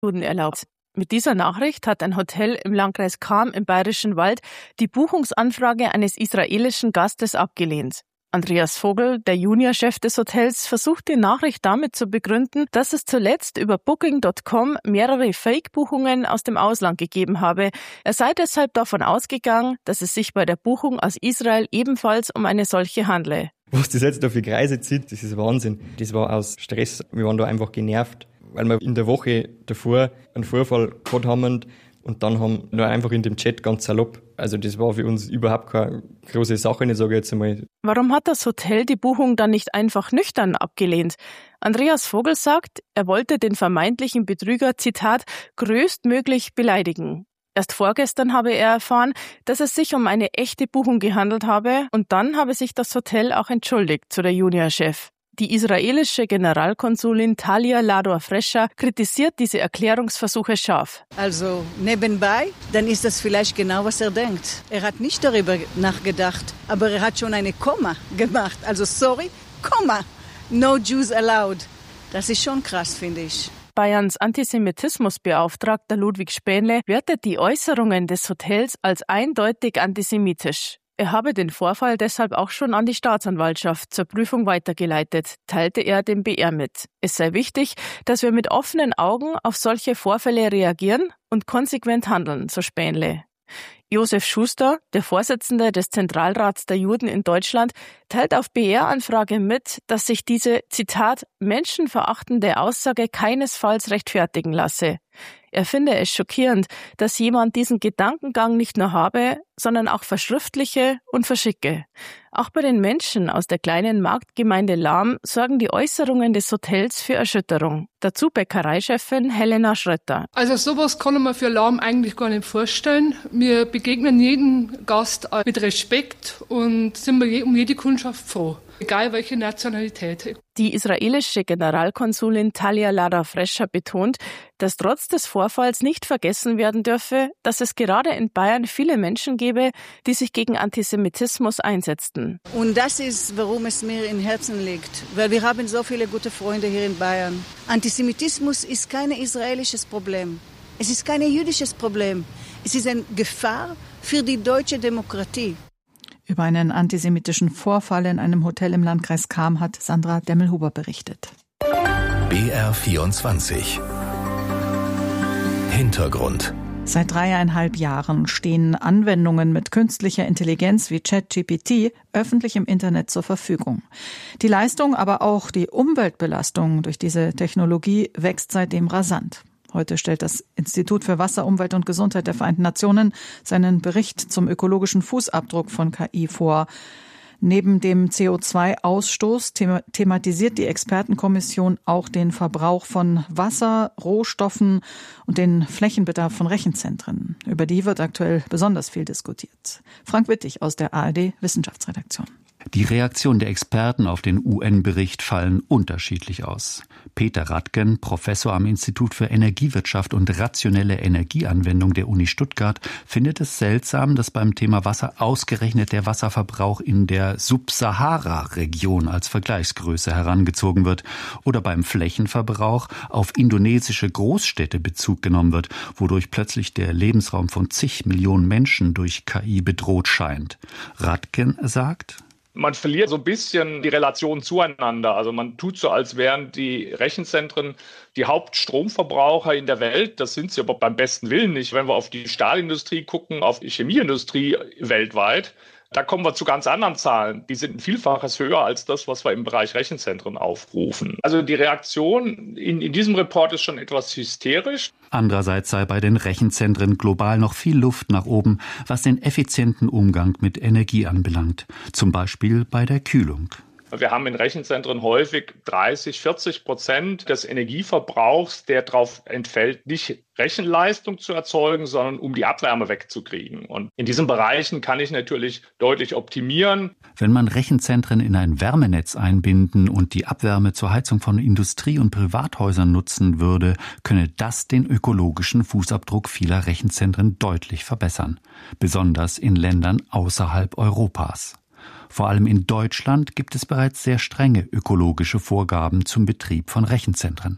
Juden erlaubt. Mit dieser Nachricht hat ein Hotel im Landkreis Cham im Bayerischen Wald die Buchungsanfrage eines israelischen Gastes abgelehnt. Andreas Vogel, der Juniorchef des Hotels, versucht die Nachricht damit zu begründen, dass es zuletzt über Booking.com mehrere Fake-Buchungen aus dem Ausland gegeben habe. Er sei deshalb davon ausgegangen, dass es sich bei der Buchung aus Israel ebenfalls um eine solche handle. Was das jetzt da für Kreise zieht, das ist Wahnsinn. Das war aus Stress. Wir waren da einfach genervt, weil wir in der Woche davor einen Vorfall gehabt haben und dann haben nur einfach in dem Chat ganz salopp. Also das war für uns überhaupt keine große Sache, ich sage jetzt einmal. Warum hat das Hotel die Buchung dann nicht einfach nüchtern abgelehnt? Andreas Vogel sagt, er wollte den vermeintlichen Betrüger, Zitat, größtmöglich beleidigen. Erst vorgestern habe er erfahren, dass es sich um eine echte Buchung gehandelt habe und dann habe sich das Hotel auch entschuldigt, so der Juniorchef. Die israelische Generalkonsulin Talia Lador-Frescher kritisiert diese Erklärungsversuche scharf. Also nebenbei, dann ist das vielleicht genau, was er denkt. Er hat nicht darüber nachgedacht, aber er hat schon eine Komma gemacht. Also sorry, Komma, no Jews allowed. Das ist schon krass, finde ich. Bayerns Antisemitismusbeauftragter Ludwig Spähnle wertet die Äußerungen des Hotels als eindeutig antisemitisch. Er habe den Vorfall deshalb auch schon an die Staatsanwaltschaft zur Prüfung weitergeleitet, teilte er dem BR mit. Es sei wichtig, dass wir mit offenen Augen auf solche Vorfälle reagieren und konsequent handeln, so Spähnle. Josef Schuster, der Vorsitzende des Zentralrats der Juden in Deutschland, teilt auf BR-Anfrage mit, dass sich diese, Zitat, menschenverachtende Aussage keinesfalls rechtfertigen lasse. Er finde es schockierend, dass jemand diesen Gedankengang nicht nur habe, sondern auch verschriftliche und verschicke. Auch bei den Menschen aus der kleinen Marktgemeinde Lahm sorgen die Äußerungen des Hotels für Erschütterung. Dazu Bäckereichefin Helena Schrötter. Also sowas kann ich mir für Lahm eigentlich gar nicht vorstellen. Wir begegnen jedem Gast mit Respekt und sind um jede Kundschaft froh, egal welche Nationalität. Die israelische Generalkonsulin Talia Lador-Frescher betont, dass trotz des Vorfalls nicht vergessen werden dürfe, dass es gerade in Bayern viele Menschen gebe, die sich gegen Antisemitismus einsetzten. Und das ist, warum es mir im Herzen liegt, weil wir haben so viele gute Freunde hier in Bayern. Antisemitismus ist kein israelisches Problem. Es ist kein jüdisches Problem. Es ist eine Gefahr für die deutsche Demokratie. Über einen antisemitischen Vorfall in einem Hotel im Landkreis Cham hat Sandra Demmelhuber berichtet. BR24 Hintergrund. Seit 3,5 Jahren stehen Anwendungen mit künstlicher Intelligenz wie ChatGPT öffentlich im Internet zur Verfügung. Die Leistung, aber auch die Umweltbelastung durch diese Technologie wächst seitdem rasant. Heute stellt das Institut für Wasser, Umwelt und Gesundheit der Vereinten Nationen seinen Bericht zum ökologischen Fußabdruck von KI vor. Neben dem CO2-Ausstoß thematisiert die Expertenkommission auch den Verbrauch von Wasser, Rohstoffen und den Flächenbedarf von Rechenzentren. Über die wird aktuell besonders viel diskutiert. Frank Wittig aus der ARD Wissenschaftsredaktion. Die Reaktionen der Experten auf den UN-Bericht fallen unterschiedlich aus. Peter Radken, Professor am Institut für Energiewirtschaft und rationelle Energieanwendung der Uni Stuttgart, findet es seltsam, dass beim Thema Wasser ausgerechnet der Wasserverbrauch in der Subsahara-Region als Vergleichsgröße herangezogen wird oder beim Flächenverbrauch auf indonesische Großstädte Bezug genommen wird, wodurch plötzlich der Lebensraum von zig Millionen Menschen durch KI bedroht scheint. Radken sagt: Man verliert so ein bisschen die Relation zueinander. Also man tut so, als wären die Rechenzentren die Hauptstromverbraucher in der Welt. Das sind sie aber beim besten Willen nicht. Wenn wir auf die Stahlindustrie gucken, auf die Chemieindustrie weltweit, da kommen wir zu ganz anderen Zahlen. Die sind ein Vielfaches höher als das, was wir im Bereich Rechenzentren aufrufen. Also die Reaktion in diesem Report ist schon etwas hysterisch. Andererseits sei bei den Rechenzentren global noch viel Luft nach oben, was den effizienten Umgang mit Energie anbelangt. Zum Beispiel bei der Kühlung. Wir haben in Rechenzentren häufig 30-40% des Energieverbrauchs, der darauf entfällt, nicht Rechenleistung zu erzeugen, sondern um die Abwärme wegzukriegen. Und in diesen Bereichen kann ich natürlich deutlich optimieren. Wenn man Rechenzentren in ein Wärmenetz einbinden und die Abwärme zur Heizung von Industrie- und Privathäusern nutzen würde, könne das den ökologischen Fußabdruck vieler Rechenzentren deutlich verbessern. Besonders in Ländern außerhalb Europas. Vor allem in Deutschland gibt es bereits sehr strenge ökologische Vorgaben zum Betrieb von Rechenzentren.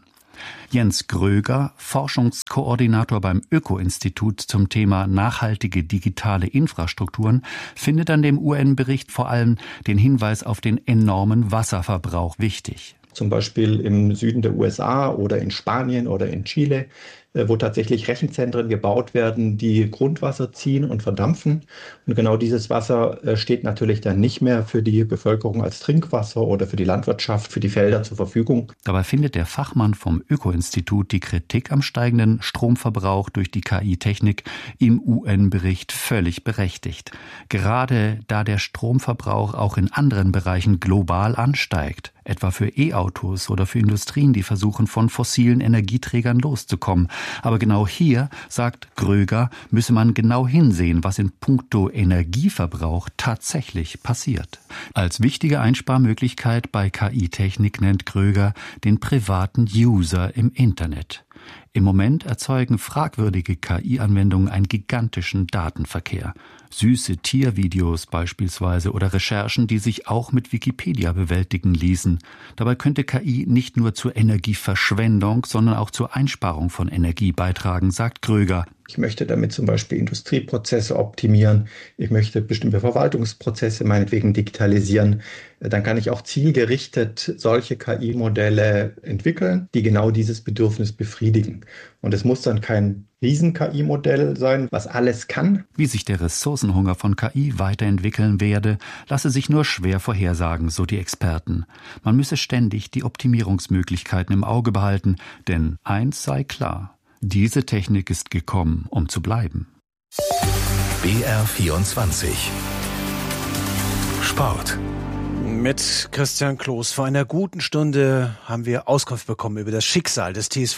Jens Gröger, Forschungskoordinator beim Öko-Institut zum Thema nachhaltige digitale Infrastrukturen, findet an dem UN-Bericht vor allem den Hinweis auf den enormen Wasserverbrauch wichtig. Zum Beispiel im Süden der USA oder in Spanien oder in Chile, wo tatsächlich Rechenzentren gebaut werden, die Grundwasser ziehen und verdampfen. Und genau dieses Wasser steht natürlich dann nicht mehr für die Bevölkerung als Trinkwasser oder für die Landwirtschaft, für die Felder zur Verfügung. Dabei findet der Fachmann vom Öko-Institut die Kritik am steigenden Stromverbrauch durch die KI-Technik im UN-Bericht völlig berechtigt. Gerade da der Stromverbrauch auch in anderen Bereichen global ansteigt, etwa für E-Autos oder für Industrien, die versuchen, von fossilen Energieträgern loszukommen. Aber genau hier, sagt Gröger, müsse man genau hinsehen, was in puncto Energieverbrauch tatsächlich passiert. Als wichtige Einsparmöglichkeit bei KI-Technik nennt Gröger den privaten User im Internet. Im Moment erzeugen fragwürdige KI-Anwendungen einen gigantischen Datenverkehr. Süße Tiervideos beispielsweise oder Recherchen, die sich auch mit Wikipedia bewältigen ließen. Dabei könnte KI nicht nur zur Energieverschwendung, sondern auch zur Einsparung von Energie beitragen, sagt Gröger. Ich möchte damit zum Beispiel Industrieprozesse optimieren. Ich möchte bestimmte Verwaltungsprozesse meinetwegen digitalisieren. Dann kann ich auch zielgerichtet solche KI-Modelle entwickeln, die genau dieses Bedürfnis befriedigen. Und es muss dann kein Riesen-KI-Modell sein, was alles kann. Wie sich der Ressourcenhunger von KI weiterentwickeln werde, lasse sich nur schwer vorhersagen, so die Experten. Man müsse ständig die Optimierungsmöglichkeiten im Auge behalten, denn eins sei klar: Diese Technik ist gekommen, um zu bleiben. BR24 Sport. Mit Christian Kloß. Vor einer guten Stunde haben wir Auskunft bekommen über das Schicksal des TSV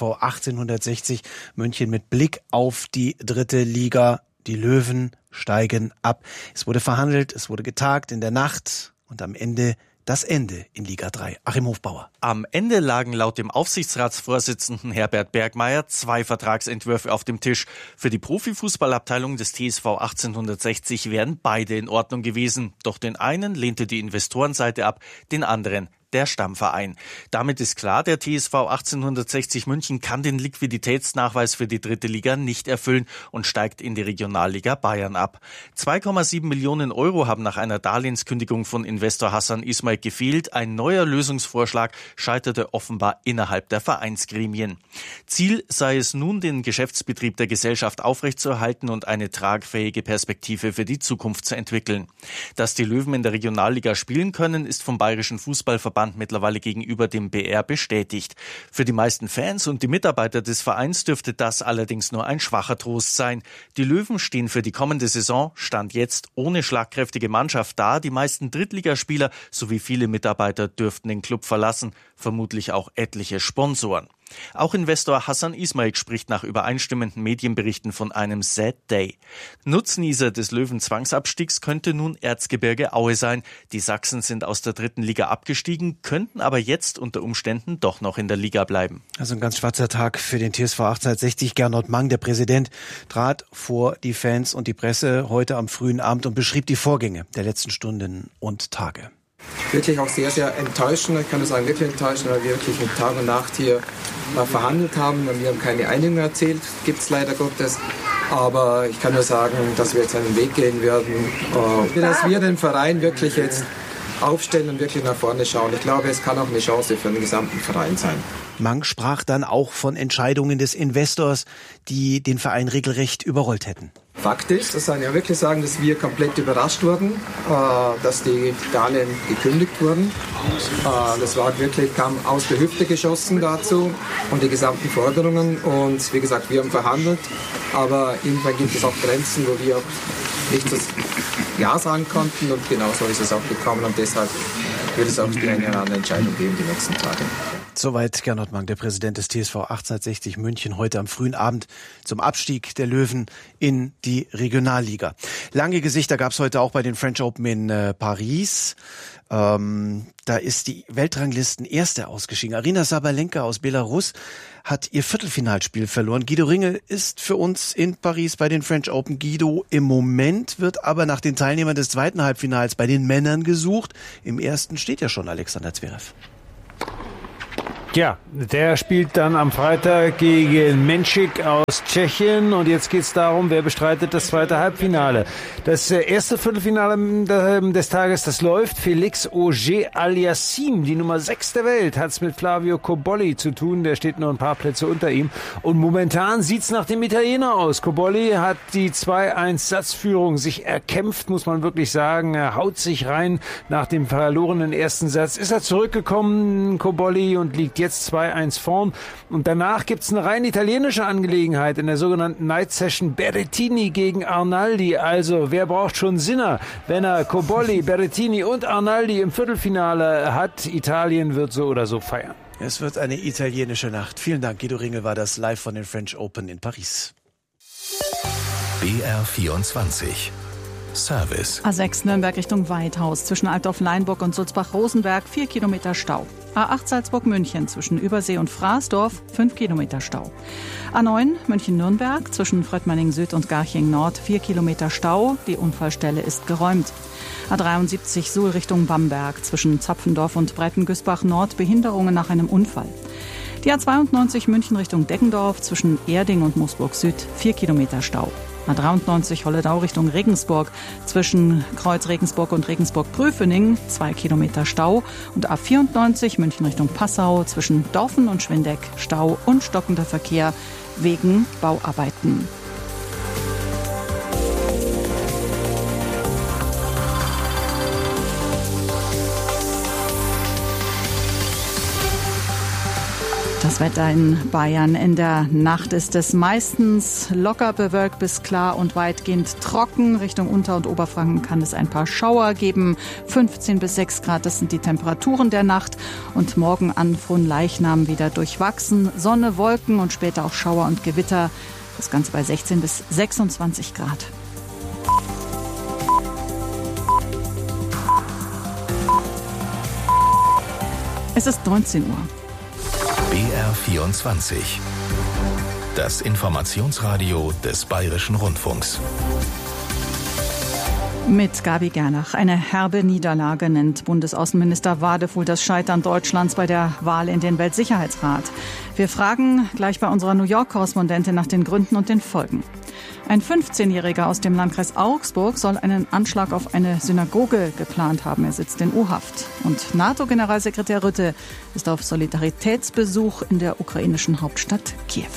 1860 München mit Blick auf die 3. Liga. Die Löwen steigen ab. Es wurde verhandelt, es wurde getagt in der Nacht und am Ende das Ende in Liga 3. Achim Hofbauer. Am Ende lagen laut dem Aufsichtsratsvorsitzenden Herbert Bergmeier 2 Vertragsentwürfe auf dem Tisch. Für die Profifußballabteilung des TSV 1860 wären beide in Ordnung gewesen. Doch den einen lehnte die Investorenseite ab, den anderen der Stammverein. Damit ist klar, der TSV 1860 München kann den Liquiditätsnachweis für die 3. Liga nicht erfüllen und steigt in die Regionalliga Bayern ab. 2,7 Millionen Euro haben nach einer Darlehenskündigung von Investor Hassan Ismail gefehlt. Ein neuer Lösungsvorschlag scheiterte offenbar innerhalb der Vereinsgremien. Ziel sei es nun, den Geschäftsbetrieb der Gesellschaft aufrechtzuerhalten und eine tragfähige Perspektive für die Zukunft zu entwickeln. Dass die Löwen in der Regionalliga spielen können, ist vom Bayerischen Fußballverband mittlerweile gegenüber dem BR bestätigt. Für die meisten Fans und die Mitarbeiter des Vereins dürfte das allerdings nur ein schwacher Trost sein. Die Löwen stehen für die kommende Saison, Stand jetzt, ohne schlagkräftige Mannschaft da. Die meisten Drittligaspieler sowie viele Mitarbeiter dürften den Club verlassen, vermutlich auch etliche Sponsoren. Auch Investor Hassan Ismail spricht nach übereinstimmenden Medienberichten von einem Sad Day. Nutznießer des Löwen-Zwangsabstiegs könnte nun Erzgebirge Aue sein. Die Sachsen sind aus der 3. Liga abgestiegen, könnten aber jetzt unter Umständen doch noch in der Liga bleiben. Also ein ganz schwarzer Tag für den TSV 1860. Gernot Mang, der Präsident, trat vor die Fans und die Presse heute am frühen Abend und beschrieb die Vorgänge der letzten Stunden und Tage. Wirklich auch sehr, sehr enttäuschend. Ich kann nur sagen, wirklich enttäuschend, weil wir wirklich mit Tag und Nacht hier verhandelt haben. Wir haben keine Einigung erzielt, gibt es leider Gottes. Aber ich kann nur sagen, dass wir jetzt einen Weg gehen werden, dass wir den Verein wirklich jetzt aufstellen und wirklich nach vorne schauen. Ich glaube, es kann auch eine Chance für den gesamten Verein sein. Mang sprach dann auch von Entscheidungen des Investors, die den Verein regelrecht überrollt hätten. Fakt ist, das kann ich ja wirklich sagen, dass wir komplett überrascht wurden, dass die Darlehen gekündigt wurden. Das war wirklich, kam aus der Hüfte geschossen dazu und die gesamten Forderungen. Und wie gesagt, wir haben verhandelt, aber irgendwann gibt es auch Grenzen, wo wir auch nicht das Ja sagen konnten und genau so ist es auch gekommen und deshalb wird es auch die eine oder andere Entscheidung geben die nächsten Tage. Soweit Gernot Mang, der Präsident des TSV 1860 München, heute am frühen Abend zum Abstieg der Löwen in die Regionalliga. Lange Gesichter gab es heute auch bei den French Open in Paris. Da ist die Weltranglisten-Erste ausgeschieden. Aryna Sabalenka aus Belarus hat ihr Viertelfinalspiel verloren. Guido Ringel ist für uns in Paris bei den French Open. Guido, im Moment wird aber nach den Teilnehmern des zweiten Halbfinals bei den Männern gesucht. Im ersten steht ja schon Alexander Zverev. Ja, der spielt dann am Freitag gegen Menšik aus Tschechien und jetzt geht es darum, wer bestreitet das zweite Halbfinale. Das erste Viertelfinale des Tages, das läuft. Felix Auger-Aliassime, die Nummer 6 der Welt, hat es mit Flavio Cobolli zu tun. Der steht nur ein paar Plätze unter ihm. Und momentan sieht's nach dem Italiener aus. Cobolli hat die 2-1-Satzführung sich erkämpft, muss man wirklich sagen. Er haut sich rein nach dem verlorenen ersten Satz. Ist er zurückgekommen, Cobolli, und liegt jetzt 2-1 vorn. Und danach gibt's eine rein italienische Angelegenheit in der sogenannten Night Session Berrettini gegen Arnaldi. Also, wer braucht schon Sinner, wenn er Cobolli, Berrettini und Arnaldi im Viertelfinale hat? Italien wird so oder so feiern. Es wird eine italienische Nacht. Vielen Dank, Guido Ringel war das live von den French Open in Paris. BR24 Service. A6 Nürnberg Richtung Weidhaus zwischen Altdorf-Leinburg und Sulzbach-Rosenberg 4 Kilometer Stau. A8 Salzburg-München zwischen Übersee und Fraßdorf 5 Kilometer Stau. A9 München-Nürnberg zwischen Fröttmanning Süd und Garching Nord 4 Kilometer Stau. Die Unfallstelle ist geräumt. A73 Suhl Richtung Bamberg zwischen Zapfendorf und Breitengüßbach Nord Behinderungen nach einem Unfall. Die A92 München Richtung Deggendorf zwischen Erding und Moosburg Süd 4 Kilometer Stau. A93 Holledau Richtung Regensburg zwischen Kreuz Regensburg und Regensburg-Prüfening 2 Kilometer Stau. Und A94 München Richtung Passau zwischen Dorfen und Schwindeck Stau und stockender Verkehr wegen Bauarbeiten. Das Wetter in Bayern. In der Nacht ist es meistens locker bewölkt bis klar und weitgehend trocken. Richtung Unter- und Oberfranken kann es ein paar Schauer geben. 15 bis 6 Grad, das sind die Temperaturen der Nacht. Und morgen an Fronleichnam wieder durchwachsen. Sonne, Wolken und später auch Schauer und Gewitter. Das Ganze bei 16 bis 26 Grad. Es ist 19 Uhr. BR24. Das Informationsradio des Bayerischen Rundfunks. Mit Gabi Gernach. Eine herbe Niederlage nennt Bundesaußenminister Wadefuhl das Scheitern Deutschlands bei der Wahl in den Weltsicherheitsrat. Wir fragen gleich bei unserer New York-Korrespondentin nach den Gründen und den Folgen. Ein 15-Jähriger aus dem Landkreis Augsburg soll einen Anschlag auf eine Synagoge geplant haben. Er sitzt in U-Haft. Und NATO-Generalsekretär Rutte ist auf Solidaritätsbesuch in der ukrainischen Hauptstadt Kiew.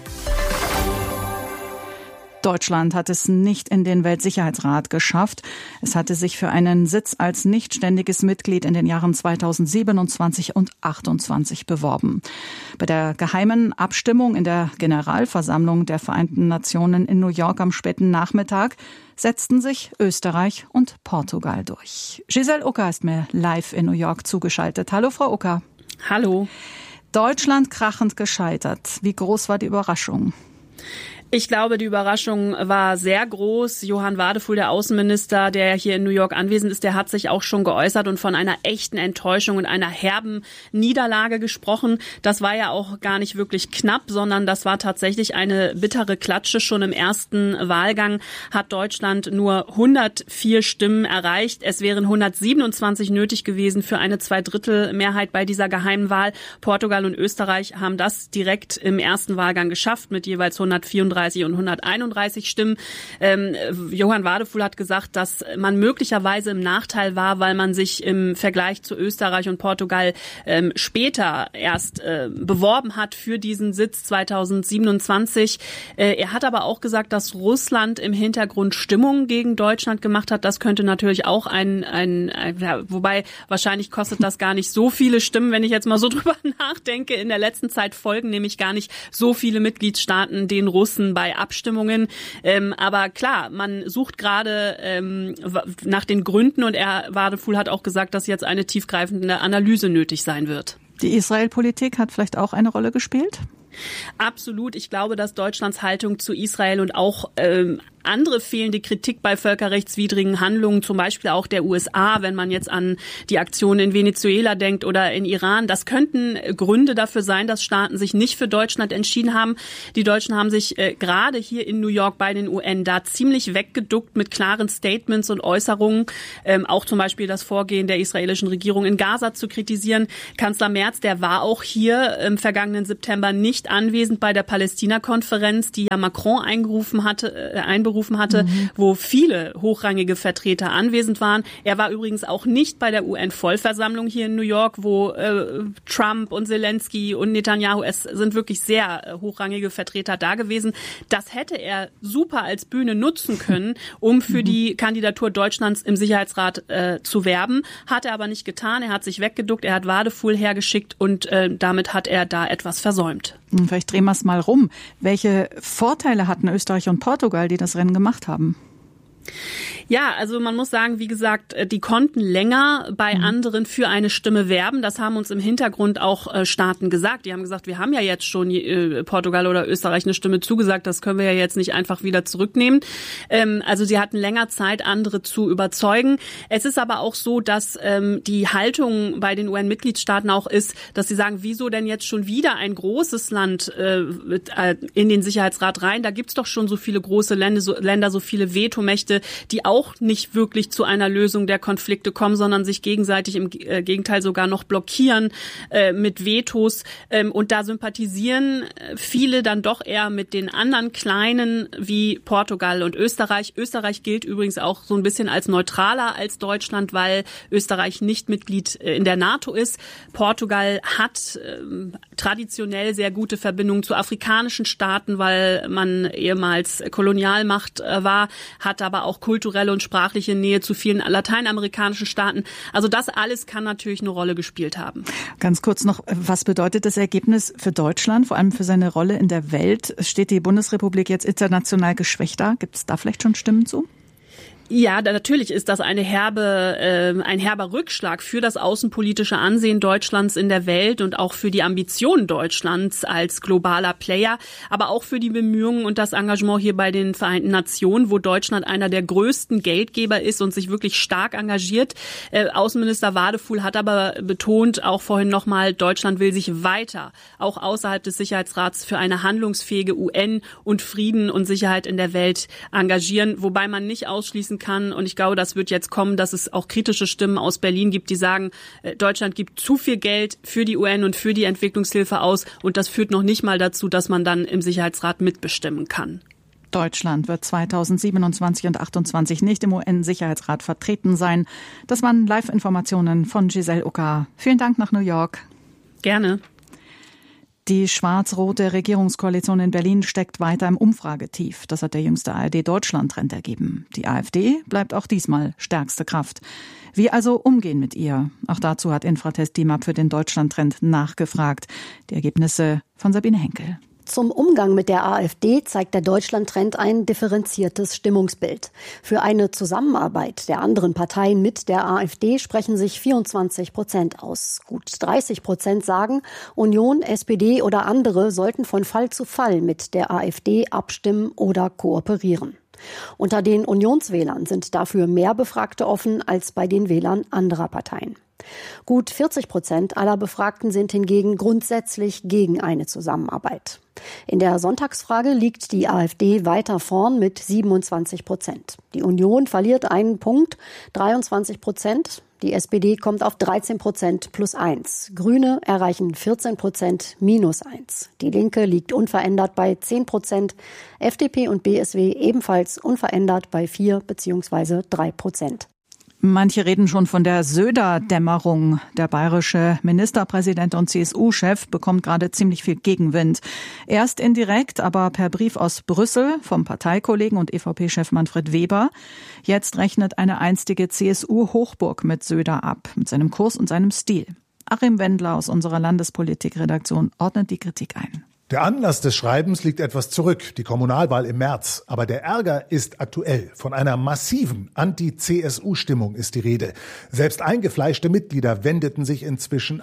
Deutschland hat es nicht in den Weltsicherheitsrat geschafft. Es hatte sich für einen Sitz als nichtständiges Mitglied in den Jahren 2027 und 2028 beworben. Bei der geheimen Abstimmung in der Generalversammlung der Vereinten Nationen in New York am späten Nachmittag setzten sich Österreich und Portugal durch. Giselle Ucker ist mir live in New York zugeschaltet. Hallo, Frau Ucker. Hallo. Deutschland krachend gescheitert. Wie groß war die Überraschung? Ich glaube, die Überraschung war sehr groß. Johann Wadefuhl, der Außenminister, der hier in New York anwesend ist, der hat sich auch schon geäußert und von einer echten Enttäuschung und einer herben Niederlage gesprochen. Das war ja auch gar nicht wirklich knapp, sondern das war tatsächlich eine bittere Klatsche. Schon im ersten Wahlgang hat Deutschland nur 104 Stimmen erreicht. Es wären 127 nötig gewesen für eine Zweidrittelmehrheit bei dieser geheimen Wahl. Portugal und Österreich haben das direkt im ersten Wahlgang geschafft mit jeweils 134 und 131 Stimmen. Johann Wadefuhl hat gesagt, dass man möglicherweise im Nachteil war, weil man sich im Vergleich zu Österreich und Portugal später erst beworben hat für diesen Sitz 2027. Er hat aber auch gesagt, dass Russland im Hintergrund Stimmung gegen Deutschland gemacht hat. Das könnte natürlich auch wobei wahrscheinlich kostet das gar nicht so viele Stimmen, wenn ich jetzt mal so drüber nachdenke. In der letzten Zeit folgen nämlich gar nicht so viele Mitgliedstaaten den Russen bei Abstimmungen. Aber klar, man sucht gerade nach den Gründen und Wadefuhl hat auch gesagt, dass jetzt eine tiefgreifende Analyse nötig sein wird. Die Israel-Politik hat vielleicht auch eine Rolle gespielt? Absolut. Ich glaube, dass Deutschlands Haltung zu Israel und auch andere fehlende Kritik bei völkerrechtswidrigen Handlungen, zum Beispiel auch der USA, wenn man jetzt an die Aktionen in Venezuela denkt oder in Iran. Das könnten Gründe dafür sein, dass Staaten sich nicht für Deutschland entschieden haben. Die Deutschen haben sich gerade hier in New York bei den UN da ziemlich weggeduckt mit klaren Statements und Äußerungen, auch zum Beispiel das Vorgehen der israelischen Regierung in Gaza zu kritisieren. Kanzler Merz, der war auch hier im vergangenen September nicht anwesend bei der Palästina-Konferenz, die ja Macron einberufen hatte, wo viele hochrangige Vertreter anwesend waren. Er war übrigens auch nicht bei der UN-Vollversammlung hier in New York, wo Trump und Zelensky und Netanyahu, es sind wirklich sehr hochrangige Vertreter da gewesen. Das hätte er super als Bühne nutzen können, um für die Kandidatur Deutschlands im Sicherheitsrat zu werben. Hat er aber nicht getan. Er hat sich weggeduckt, er hat Wadefuhl hergeschickt und damit hat er da etwas versäumt. Vielleicht drehen wir es mal rum. Welche Vorteile hatten Österreich und Portugal, die das Rennen gemacht haben? Ja, also man muss sagen, wie gesagt, die konnten länger bei anderen für eine Stimme werben. Das haben uns im Hintergrund auch Staaten gesagt. Die haben gesagt, wir haben ja jetzt schon Portugal oder Österreich eine Stimme zugesagt. Das können wir ja jetzt nicht einfach wieder zurücknehmen. Also sie hatten länger Zeit, andere zu überzeugen. Es ist aber auch so, dass die Haltung bei den UN-Mitgliedstaaten auch ist, dass sie sagen, wieso denn jetzt schon wieder ein großes Land in den Sicherheitsrat rein? Da gibt's doch schon so viele große Länder, so viele Vetomächte, die auch nicht wirklich zu einer Lösung der Konflikte kommen, sondern sich gegenseitig im Gegenteil sogar noch blockieren mit Vetos. Und da sympathisieren viele dann doch eher mit den anderen kleinen wie Portugal und Österreich. Österreich gilt übrigens auch so ein bisschen als neutraler als Deutschland, weil Österreich nicht Mitglied in der NATO ist. Portugal hat traditionell sehr gute Verbindungen zu afrikanischen Staaten, weil man ehemals Kolonialmacht war, hat aber auch kulturelle und sprachliche Nähe zu vielen lateinamerikanischen Staaten. Also das alles kann natürlich eine Rolle gespielt haben. Ganz kurz noch, was bedeutet das Ergebnis für Deutschland, vor allem für seine Rolle in der Welt? Steht die Bundesrepublik jetzt international geschwächt da? Gibt es da vielleicht schon Stimmen zu? Ja, natürlich ist das ein herber Rückschlag für das außenpolitische Ansehen Deutschlands in der Welt und auch für die Ambitionen Deutschlands als globaler Player, aber auch für die Bemühungen und das Engagement hier bei den Vereinten Nationen, wo Deutschland einer der größten Geldgeber ist und sich wirklich stark engagiert. Außenminister Wadefuhl hat aber betont, auch vorhin nochmal, Deutschland will sich weiter, auch außerhalb des Sicherheitsrats, für eine handlungsfähige UN und Frieden und Sicherheit in der Welt engagieren, wobei man nicht ausschließen kann. Und ich glaube, das wird jetzt kommen, dass es auch kritische Stimmen aus Berlin gibt, die sagen, Deutschland gibt zu viel Geld für die UN und für die Entwicklungshilfe aus. Und das führt noch nicht mal dazu, dass man dann im Sicherheitsrat mitbestimmen kann. Deutschland wird 2027 und 2028 nicht im UN-Sicherheitsrat vertreten sein. Das waren Live-Informationen von Giselle Ucker. Vielen Dank nach New York. Gerne. Die schwarz-rote Regierungskoalition in Berlin steckt weiter im Umfragetief. Das hat der jüngste ARD-Deutschland-Trend ergeben. Die AfD bleibt auch diesmal stärkste Kraft. Wie also umgehen mit ihr? Auch dazu hat Infratest DIMAP für den Deutschland-Trend nachgefragt. Die Ergebnisse von Sabine Henkel. Zum Umgang mit der AfD zeigt der Deutschland-Trend ein differenziertes Stimmungsbild. Für eine Zusammenarbeit der anderen Parteien mit der AfD sprechen sich 24% aus. Gut 30% sagen, Union, SPD oder andere sollten von Fall zu Fall mit der AfD abstimmen oder kooperieren. Unter den Unionswählern sind dafür mehr Befragte offen als bei den Wählern anderer Parteien. Gut 40% aller Befragten sind hingegen grundsätzlich gegen eine Zusammenarbeit. In der Sonntagsfrage liegt die AfD weiter vorn mit 27%. Die Union verliert einen Punkt, 23%. Die SPD kommt auf 13% plus 1. Grüne erreichen 14% minus 1. Die Linke liegt unverändert bei 10%. FDP und BSW ebenfalls unverändert bei 4 bzw. 3%. Manche reden schon von der Söder-Dämmerung. Der bayerische Ministerpräsident und CSU-Chef bekommt gerade ziemlich viel Gegenwind. Erst indirekt, aber per Brief aus Brüssel vom Parteikollegen und EVP-Chef Manfred Weber. Jetzt rechnet eine einstige CSU-Hochburg mit Söder ab, mit seinem Kurs und seinem Stil. Achim Wendler aus unserer Landespolitik-Redaktion ordnet die Kritik ein. Der Anlass des Schreibens liegt etwas zurück, die Kommunalwahl im März. Aber der Ärger ist aktuell. Von einer massiven Anti-CSU-Stimmung ist die Rede. Selbst eingefleischte Mitglieder wendeten sich inzwischen ab.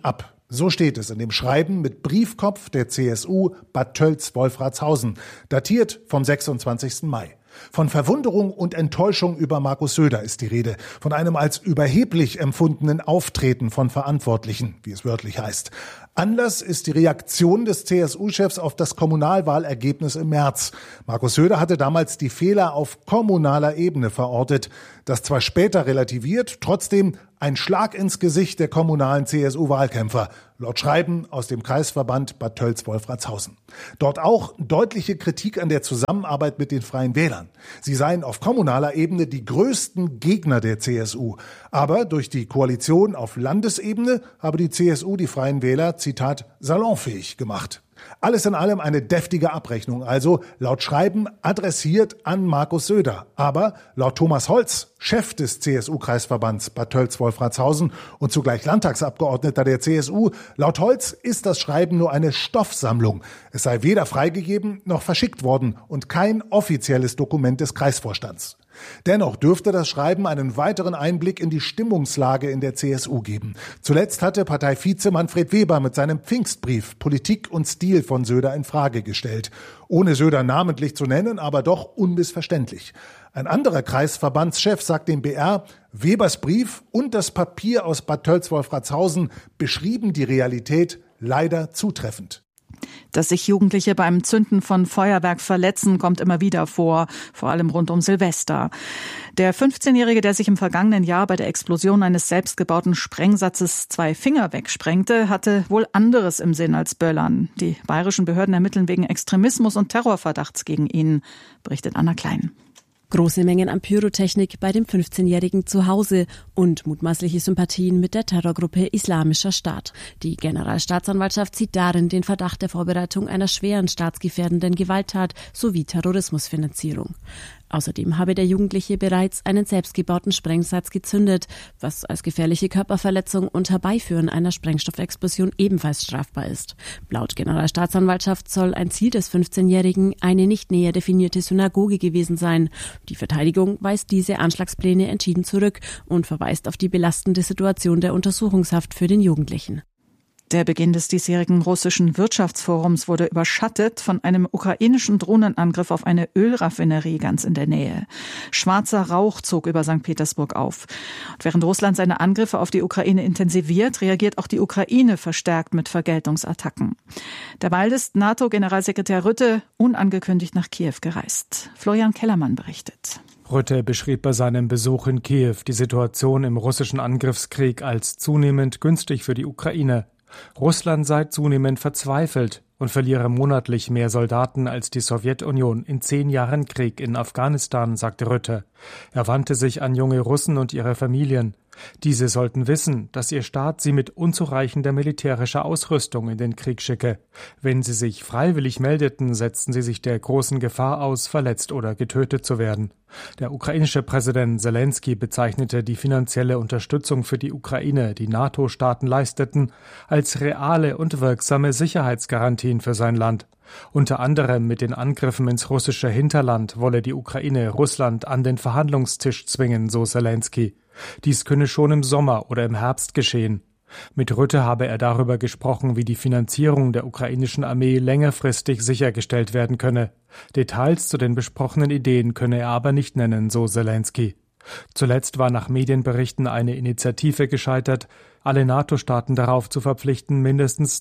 So steht es in dem Schreiben mit Briefkopf der CSU Bad Tölz-Wolfratshausen, datiert vom 26. Mai. Von Verwunderung und Enttäuschung über Markus Söder ist die Rede, von einem als überheblich empfundenen Auftreten von Verantwortlichen, wie es wörtlich heißt. Anlass ist die Reaktion des CSU-Chefs auf das Kommunalwahlergebnis im März. Markus Söder hatte damals die Fehler auf kommunaler Ebene verortet. Das zwar später relativiert, trotzdem ein Schlag ins Gesicht der kommunalen CSU-Wahlkämpfer, laut Schreiben aus dem Kreisverband Bad Tölz-Wolfratshausen. Dort auch deutliche Kritik an der Zusammenarbeit mit den Freien Wählern. Sie seien auf kommunaler Ebene die größten Gegner der CSU. Aber durch die Koalition auf Landesebene habe die CSU die Freien Wähler, Zitat, salonfähig gemacht. Alles in allem eine deftige Abrechnung, also laut Schreiben adressiert an Markus Söder. Aber laut Thomas Holz, Chef des CSU-Kreisverbands Bad Tölz-Wolfratshausen und zugleich Landtagsabgeordneter der CSU, laut Holz ist das Schreiben nur eine Stoffsammlung. Es sei weder freigegeben noch verschickt worden und kein offizielles Dokument des Kreisvorstands. Dennoch dürfte das Schreiben einen weiteren Einblick in die Stimmungslage in der CSU geben. Zuletzt hatte Parteivize Manfred Weber mit seinem Pfingstbrief Politik und Stil von Söder in Frage gestellt. Ohne Söder namentlich zu nennen, aber doch unmissverständlich. Ein anderer Kreisverbandschef sagt dem BR, Webers Brief und das Papier aus Bad Tölz-Wolfratshausen beschrieben die Realität leider zutreffend. Dass sich Jugendliche beim Zünden von Feuerwerk verletzen, kommt immer wieder vor allem rund um Silvester. Der 15-Jährige, der sich im vergangenen Jahr bei der Explosion eines selbstgebauten Sprengsatzes 2 Finger wegsprengte, hatte wohl anderes im Sinn als Böllern. Die bayerischen Behörden ermitteln wegen Extremismus und Terrorverdachts gegen ihn, berichtet Anna Klein. Große Mengen an Pyrotechnik bei dem 15-Jährigen zu Hause und mutmaßliche Sympathien mit der Terrorgruppe Islamischer Staat. Die Generalstaatsanwaltschaft sieht darin den Verdacht der Vorbereitung einer schweren staatsgefährdenden Gewalttat sowie Terrorismusfinanzierung. Außerdem habe der Jugendliche bereits einen selbstgebauten Sprengsatz gezündet, was als gefährliche Körperverletzung und Herbeiführen einer Sprengstoffexplosion ebenfalls strafbar ist. Laut Generalstaatsanwaltschaft soll ein Ziel des 15-Jährigen eine nicht näher definierte Synagoge gewesen sein. Die Verteidigung weist diese Anschlagspläne entschieden zurück und verweist auf die belastende Situation der Untersuchungshaft für den Jugendlichen. Der Beginn des diesjährigen russischen Wirtschaftsforums wurde überschattet von einem ukrainischen Drohnenangriff auf eine Ölraffinerie ganz in der Nähe. Schwarzer Rauch zog über St. Petersburg auf. Und während Russland seine Angriffe auf die Ukraine intensiviert, reagiert auch die Ukraine verstärkt mit Vergeltungsattacken. Derweil ist NATO-Generalsekretär Rutte unangekündigt nach Kiew gereist. Florian Kellermann berichtet. Rutte beschrieb bei seinem Besuch in Kiew die Situation im russischen Angriffskrieg als zunehmend günstig für die Ukraine. Russland sei zunehmend verzweifelt und verliere monatlich mehr Soldaten als die Sowjetunion in 10 Jahren Krieg in Afghanistan, sagte Rutte. Er wandte sich an junge Russen und ihre Familien. Diese sollten wissen, dass ihr Staat sie mit unzureichender militärischer Ausrüstung in den Krieg schicke. Wenn sie sich freiwillig meldeten, setzten sie sich der großen Gefahr aus, verletzt oder getötet zu werden. Der ukrainische Präsident Selenskyj bezeichnete die finanzielle Unterstützung für die Ukraine, die NATO-Staaten leisteten, als reale und wirksame Sicherheitsgarantien für sein Land. Unter anderem mit den Angriffen ins russische Hinterland wolle die Ukraine Russland an den Verhandlungstisch zwingen, so Selenskyj. Dies könne schon im Sommer oder im Herbst geschehen. Mit Rutte habe er darüber gesprochen, wie die Finanzierung der ukrainischen Armee längerfristig sichergestellt werden könne. Details zu den besprochenen Ideen könne er aber nicht nennen, so Selenskyj. Zuletzt war nach Medienberichten eine Initiative gescheitert, alle NATO-Staaten darauf zu verpflichten, mindestens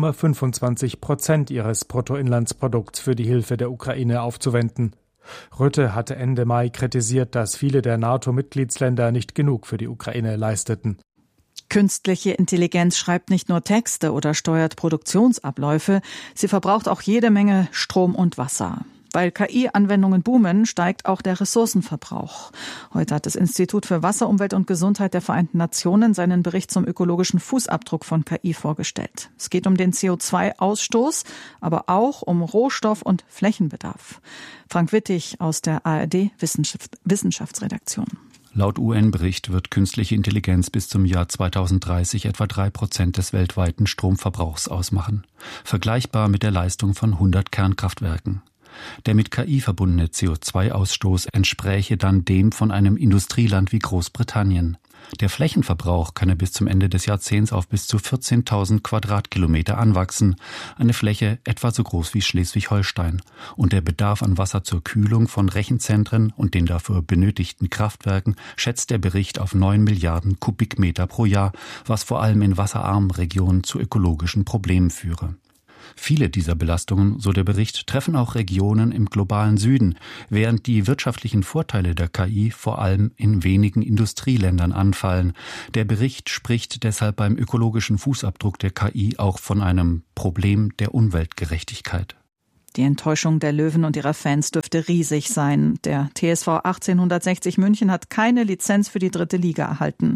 0,25% ihres Bruttoinlandsprodukts für die Hilfe der Ukraine aufzuwenden. Rutte hatte Ende Mai kritisiert, dass viele der NATO-Mitgliedsländer nicht genug für die Ukraine leisteten. Künstliche Intelligenz schreibt nicht nur Texte oder steuert Produktionsabläufe, sie verbraucht auch jede Menge Strom und Wasser. Weil KI-Anwendungen boomen, steigt auch der Ressourcenverbrauch. Heute hat das Institut für Wasser, Umwelt und Gesundheit der Vereinten Nationen seinen Bericht zum ökologischen Fußabdruck von KI vorgestellt. Es geht um den CO2-Ausstoß, aber auch um Rohstoff- und Flächenbedarf. Frank Wittig aus der ARD-Wissenschaftsredaktion. Laut UN-Bericht wird künstliche Intelligenz bis zum Jahr 2030 etwa 3% des weltweiten Stromverbrauchs ausmachen. Vergleichbar mit der Leistung von 100 Kernkraftwerken. Der mit KI verbundene CO2-Ausstoß entspräche dann dem von einem Industrieland wie Großbritannien. Der Flächenverbrauch kann bis zum Ende des Jahrzehnts auf bis zu 14.000 Quadratkilometer anwachsen, eine Fläche etwa so groß wie Schleswig-Holstein. Und der Bedarf an Wasser zur Kühlung von Rechenzentren und den dafür benötigten Kraftwerken schätzt der Bericht auf 9 Milliarden Kubikmeter pro Jahr, was vor allem in wasserarmen Regionen zu ökologischen Problemen führe. Viele dieser Belastungen, so der Bericht, treffen auch Regionen im globalen Süden, während die wirtschaftlichen Vorteile der KI vor allem in wenigen Industrieländern anfallen. Der Bericht spricht deshalb beim ökologischen Fußabdruck der KI auch von einem Problem der Umweltgerechtigkeit. Die Enttäuschung der Löwen und ihrer Fans dürfte riesig sein. Der TSV 1860 München hat keine Lizenz für die 3. Liga erhalten.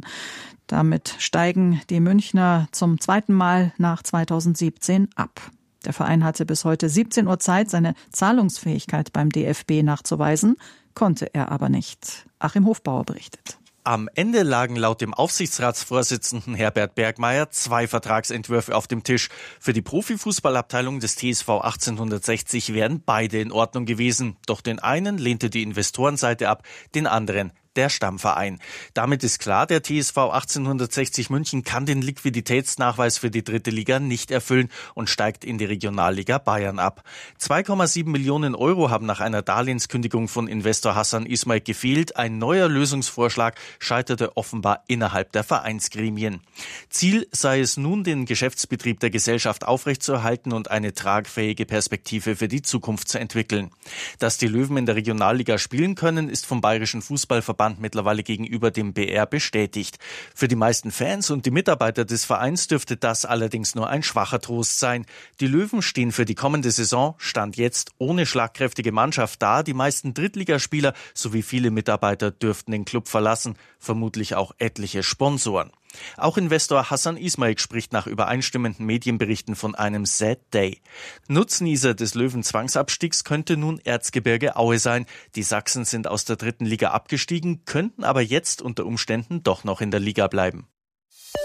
Damit steigen die Münchner zum 2. Mal nach 2017 ab. Der Verein hatte bis heute 17 Uhr Zeit, seine Zahlungsfähigkeit beim DFB nachzuweisen, konnte er aber nicht. Achim Hofbauer berichtet. Am Ende lagen laut dem Aufsichtsratsvorsitzenden Herbert Bergmeier 2 Vertragsentwürfe auf dem Tisch. Für die Profifußballabteilung des TSV 1860 wären beide in Ordnung gewesen. Doch den einen lehnte die Investorenseite ab, den anderen der Stammverein. Damit ist klar, der TSV 1860 München kann den Liquiditätsnachweis für die 3. Liga nicht erfüllen und steigt in die Regionalliga Bayern ab. 2,7 Millionen Euro haben nach einer Darlehenskündigung von Investor Hassan Ismail gefehlt. Ein neuer Lösungsvorschlag scheiterte offenbar innerhalb der Vereinsgremien. Ziel sei es nun, den Geschäftsbetrieb der Gesellschaft aufrechtzuerhalten und eine tragfähige Perspektive für die Zukunft zu entwickeln. Dass die Löwen in der Regionalliga spielen können, ist vom Bayerischen Fußballverband mittlerweile gegenüber dem BR bestätigt. Für die meisten Fans und die Mitarbeiter des Vereins dürfte das allerdings nur ein schwacher Trost sein. Die Löwen stehen für die kommende Saison, Stand jetzt, ohne schlagkräftige Mannschaft da. Die meisten Drittligaspieler sowie viele Mitarbeiter dürften den Club verlassen, vermutlich auch etliche Sponsoren. Auch Investor Hassan Ismail spricht nach übereinstimmenden Medienberichten von einem Sad Day. Nutznießer des Löwen-Zwangsabstiegs könnte nun Erzgebirge Aue sein. Die Sachsen sind aus der 3. Liga abgestiegen, könnten aber jetzt unter Umständen doch noch in der Liga bleiben.